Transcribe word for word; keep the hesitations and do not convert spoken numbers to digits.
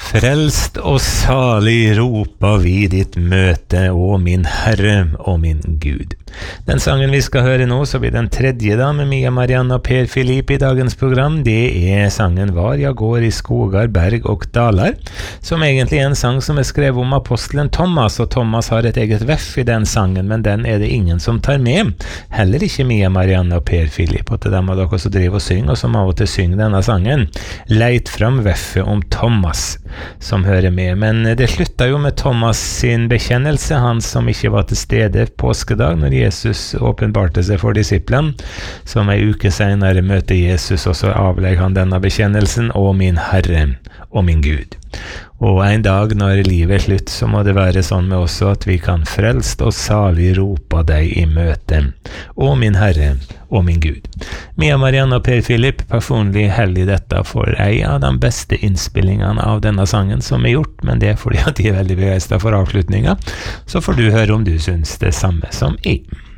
Frelst og salig ropa vi ditt møte, å min Herre og min Gud. Den sangen vi skal høre nå, så blir den tredje da, med Mia Marianne og Per Philip i dagens program. Det er sangen Var jeg går i skogar, berg og dalar, som egentlig er en sang som er skrevet om apostelen Thomas, og Thomas har et eget veff i den sangen, men den er det ingen som tar med. Heller ikke Mia Marianne og Per Philip, og til dem av dere som driver og synger, og som av og til synger denne sangen. Leit fram veffet om Thomas, som hører med. Men det slutta jo med Thomas sin bekjennelse, han som ikke var til stede påskedag når Jesus åpenbarte seg for disiplene, som en uke senere møter Jesus, og så avlegger han denne bekjennelsen, å min Herre og min Gud. Og en dag når livet er slutt, så må det være sånn med oss at vi kan frelst og salig ropa deg i møte, å min Herre og min Gud. Mia Marianne og Per Philip personlig heldig dette for ei av de beste innspillingene av denne sangen som er gjort, men det er fordi at de er veldig begeistret for avslutningen, så får du høre om du synes det samme som jeg.